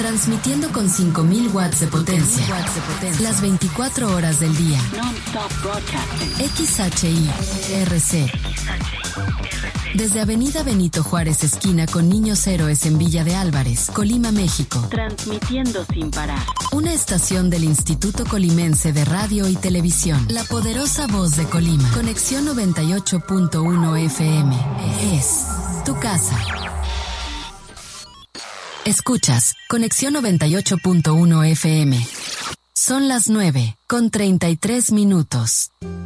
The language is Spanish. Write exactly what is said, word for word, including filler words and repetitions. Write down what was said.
Transmitiendo con cinco mil watts de potencia. Las veinticuatro horas del día. X H I R C. Desde Avenida Benito Juárez, esquina con Niños Héroes en Villa de Álvarez, Colima, México. Transmitiendo sin parar. Una estación del Instituto Colimense de Radio y Televisión. La poderosa voz de Colima. Conexión noventa y ocho punto uno F M. Es tu casa. Escuchas Conexión noventa y ocho punto uno F M. Son las nueve, con treinta y tres minutos.